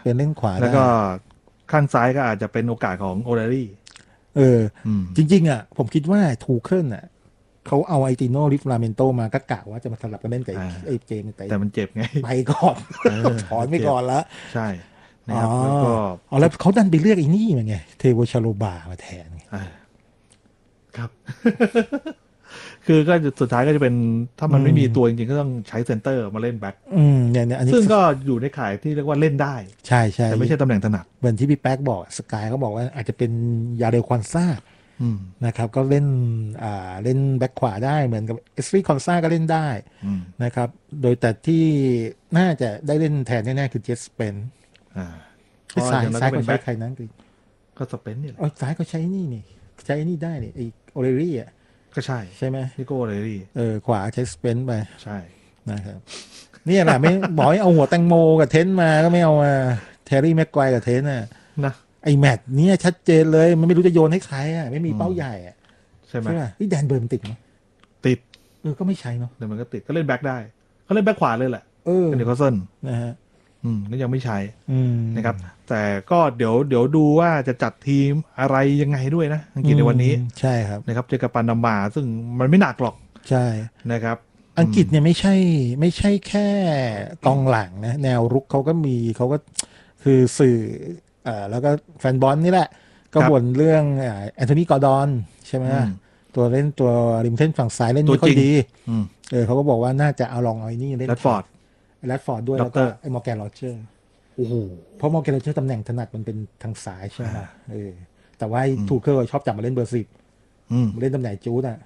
เป็นเล่นขวาแล้วก็ข้างซ้ายก็อาจจะเป็นโอกาสของโอเลรี่จริงๆอ่ะผมคิดว่าทูเคิลอ่ะเขาเอาไอติโนริฟลาเมนโตมาก็กะว่าจะมาสลับกันเล่นกับไอเจมแต่มันเจ็บไงไปก่อนถอนไปก่อนแล้วใช่นะครับแล้วเขาดันไปเลือกไอ้นี่มาไงเทโวชาโลบามาแทนครับ คือก็สุดท้ายก็จะเป็นถ้ามันไม่มีตัวจริงๆก็ต้องใช้เซนเตอร์มาเล่นแบ็คเนี่ยซึ่งก็อยู่ในข่ายที่เรียกว่าเล่นได้ใช่แต่ไม่ใช่ตำแหน่งถนัดเหมือนที่พี่แป๊กบอกสกายเขาบอกว่าอาจจะเป็นยาเรคอนซ่านะครับก็เล่นเล่นแบ็คขวาได้เหมือนกับเอสฟรีคอนซ่าก็เล่นได้นะครับโดยแต่ที่น่าจะได้เล่นแทนแน่ๆคือเจสเปนซ้ายก็ใช้ใครนั้นก็สเปนนี่แหละซ้ายก็ใช้นี่ใช้นี่ได้นี่ไอโอเรรี่อ่ะก็ใช่ไหมนี่ก็โอเรรี่ขวาใช้สเปนไปใช่นะครับนี่แหละไม่บอกให้เอาหัวแตงโมกับเทนมาก็ไม่เอาเทอร์รี่แม็กไกวร์กับเทนนะไอแมตช์นี้ชัดเจนเลยมันไม่รู้จะโยนให้ใครอ่ะไม่มีเป้าใหญ่อ่ะใช่ไหมนี่แดนเบิร์นติดไหมติดก็ไม่ใช่เนาะแต่มันก็ติดก็เล่นแบ็คได้เขาเล่นแบ็คขวาเลยแหละเป็นนิโคลสันนะฮะนี่ยังไม่ใช้นะครับแต่ก็เดี๋ยวดูว่าจะจัดทีมอะไรยังไงด้วยนะอังกฤษในวันนี้ใช่ครับนะครับเจอกับปานามาซึ่งมันไม่หนักหรอกใช่นะครับอังกฤษเนี่ยไม่ใช่แค่กองหลังนะแนวรุกเขาก็คือสื่อแล้วก็แฟนบอลนี่แหละก็บ่นเรื่องแอนโทนีกอร์ดอนใช่ไหมตัวเล่นตัวริมเส้นฝั่งซ้ายเล่นไม่ค่อยดีเขาก็บอกว่าน่าจะเอาลองไอ้นี่เล่นแรดฟอร์ดด้วยแล้วก็ไอ้มอร์แกนโรเจอร์เพราะมอร์แกนโรเจอร์ตำแหน่งถนัดมันเป็นทางซ้ายใช่ไหมแต่ว่าทูเคิลชอบจับมาเล่นเบอร์10เล่นตำแหน่งจู๊ดอ่ะ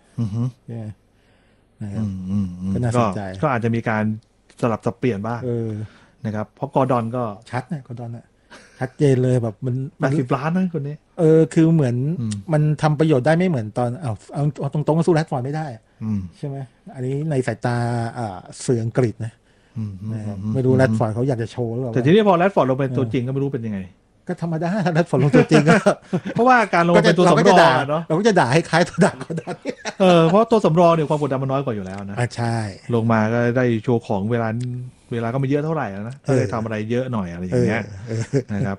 ก็น่าสนใจก็อาจจะมีการสลับสับเปลี่ยนบ้างนะครับเพราะกอร์ดอนก็ชัดนะกอร์ดอนชัดเจนเลยแบบมัน 80 ล้านนะคนนี้คือเหมือนมันทำประโยชน์ได้ไม่เหมือนตอนเอาตรงๆก็สู้แรดฟอร์ดไม่ได้ใช่ไหมอันนี้ในสายตาสื่ออังกฤษนะไม่รู้แรดฟอร์ดเขาอยากจะโชว์หรือเปล่าแต่ทีนี้พอแรดฟอร์ดลงเป็นตัวจริงก็ไม่รู้เป็นยังไงก็ธรรมดาถ้าแรดฟอร์ดลงตัวจริงก็เพราะว่าการลงเป็นตัวสำรองเนาะเราก็จะด่าให้คล้ายตัวด่าก็ได้เพราะตัวสำรองเนี่ยความกดดันมันน้อยกว่าอยู่แล้วนะใช่ลงมาก็ได้โชว์ของเวลาก็ไม่เยอะเท่าไหร่นะก็เลยทำอะไรเยอะหน่อยอะไรอย่างเงี้ยนะครับ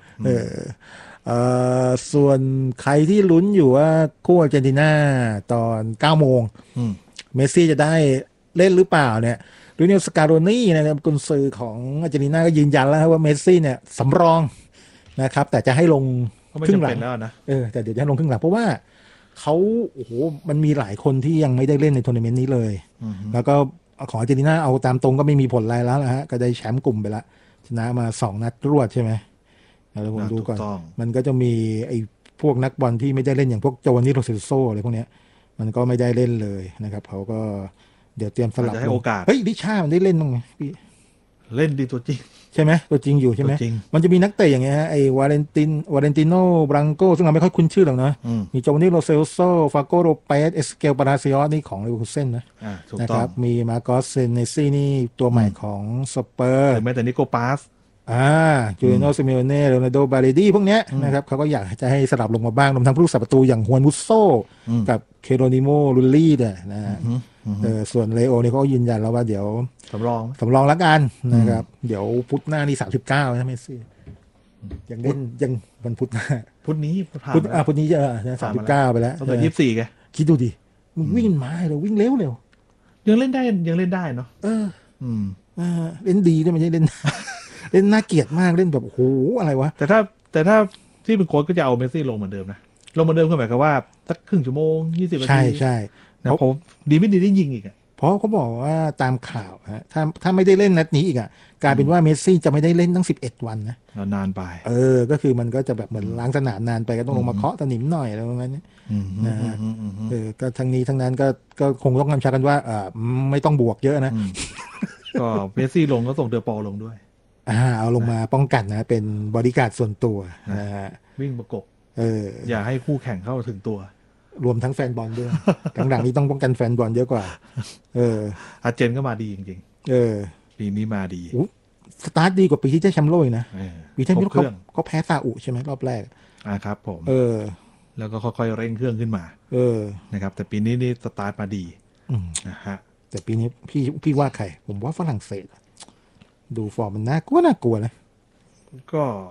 ส่วนใครที่ลุ้นอยู่ว่าคู่อาร์เจนตินาตอน9 โมงเมสซี่จะได้เล่นหรือเปล่าเนี่ยลูเนียลสการโรนี่นะครับกุนซือของอาร์เจนตินาก็ยืนยันแล้วว่าเมสซี่เนี่ยสำรองนะครับแต่จะให้ลงครึ่งหลังแล้วนะแต่เดี๋ยวจะลงครึ่งหลังเพราะว่าเขามันมีหลายคนที่ยังไม่ได้เล่นในทัวร์นาเมนต์นี้เลยแล้วก็ของอาร์เจนตินาเอาตามตรงก็ไม่มีผลอะไรแล้วนะฮะก็ได้แชมป์กลุ่มไปละชนะมา2 นัดรวดใช่ไหมแล้วผมดูก่อนมันก็จะมีไอ้พวกนักบอลที่ไม่ได้เล่นอย่างพวกโจวานี่โรเซโซอะไรพวกเนี้ยมันก็ไม่ได้เล่นเลยนะครับเขาก็เดี๋ยวเตรียมสลับให้โอกาสดิชามันได้เล่นบ้างไหมพี่เล่นดีตัวจริงใช่ไหมตัวจริงอยู่ใช่ไหมมันจะมีนักเตะอย่างเงี้ยไอ้วาเลนติโนบรังโกซึ่งเราไม่ค่อยคุ้นชื่อหรอกนะมีโจวานี่โรเซโซฟาโกโรเปสเอสเกลปาราซิออสนี่ของเลเวอร์คูเซ่นนะครับมีมาโกสเซเนซี่นี่ตัวใหม่ของสเปอร์แม้แต่นิโคปาสจูเลียโนซิเมโอเน่โรนัลโดบาเรดี้พวกเนี้ยนะครับเขาก็อยากจะให้สลับลงมาบ้างรวมทั้งผู้รักษาประตูอย่างฮวนมุสโซกับเคโรนิโมลุลลี่เนี่ยนะส่วนเลโอเนี่ยเขายืนยันแล้วว่าเดี๋ยวสำรองแล้วกันนะครับเดี๋ยวพุธหน้านี่39นะเมสซี่ยังเล่นยังวันพุธหน้าพุธนี้พุธนี้จะ39ไปแล้วตั้งแต่24ไงคิดดูดิมึงวิ่งมาเลยวิ่งเร็วยังเล่นได้เนาะเล่นดีด้วยไม่ใช่เล่นเล่นน่าเกลียดมากเล่นแบบโอ้โหอะไรวะแต่ถ้าที่เป็นโค้ชก็จะเอาเมสซี่ลงเหมือนเดิมนะลงเหมือนเดิมก็หมายความว่าสักครึ่งชั่วโมง20 นาทีใช่นะผมดีไม่ดีได้ยิงอีกเพราะเขาบอกว่าตามข่าวฮะถ้าไม่ได้เล่นนัดนี้อีกกลายเป็นว่าเมสซี่จะไม่ได้เล่นตั้ง11 วันนะนานไปก็คือมันก็จะแบบเหมือนล้างสนามนานไปก็ต้องลงมาเคาะสนิมหน่อยอะไรประมาณนี้นะฮะก็ทั้งนี้ทั้งนั้นก็คงต้องกำชับกันว่าไม่ต้องบวกเยอะนะก็เมสซี่ลงก็ส่งเดอปอลลงด้วยเอาลงมาป้องกันนะเป็นบอดี้การ์ดส่วนตัวนะฮะวิ่งประกบอย่าให้คู่แข่งเข้าถึงตัวรวมทั้งแฟนบอลด้วยหลังๆนี้ต้องป้องกันแฟนบอลเยอะกว่าอาร์เจนก็มาดีจริงๆปีนี้มาดีสตาร์ทดีกว่าปีที่ได้แชมป์โลกนะปีที่เขาแพ้ซาอุใช่ไหมรอบแรกครับผมแล้วก็ค่อยๆเร่งเครื่องขึ้นมานะครับแต่ปีนี้นี่สตาร์ทมาดีนะฮะแต่ปีนี้พี่ว่าใครผมว่าฝรั่งเศสดูฟอร์มมันน่ากลัวนะก็